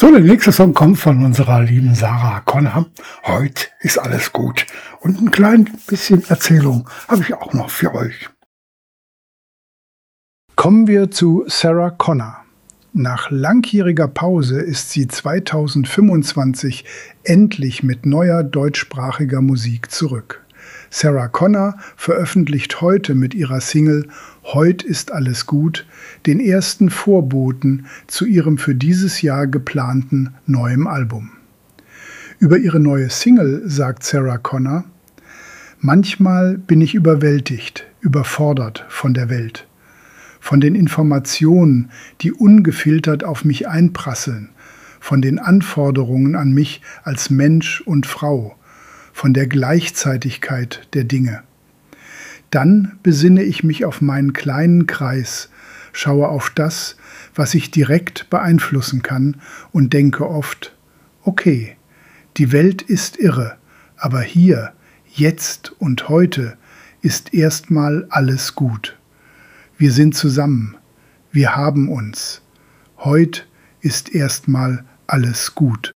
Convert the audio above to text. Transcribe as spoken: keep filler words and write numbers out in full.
So, der nächste Song kommt von unserer lieben Sarah Connor. Heute ist alles gut. Und ein klein bisschen Erzählung habe ich auch noch für euch. Kommen wir zu Sarah Connor. Nach langjähriger Pause ist sie zweitausendfünfundzwanzig endlich mit neuer deutschsprachiger Musik zurück. Sarah Connor veröffentlicht heute mit ihrer Single »Heut ist alles gut« den ersten Vorboten zu ihrem für dieses Jahr geplanten neuen Album. Über ihre neue Single sagt Sarah Connor: »Manchmal bin ich überwältigt, überfordert von der Welt, von den Informationen, die ungefiltert auf mich einprasseln, von den Anforderungen an mich als Mensch und Frau, von der Gleichzeitigkeit der Dinge. Dann besinne ich mich auf meinen kleinen Kreis, schaue auf das, was ich direkt beeinflussen kann und denke oft: Okay, die Welt ist irre, aber hier, jetzt und heute ist erstmal alles gut. Wir sind zusammen, wir haben uns. Heut ist erstmal alles gut.«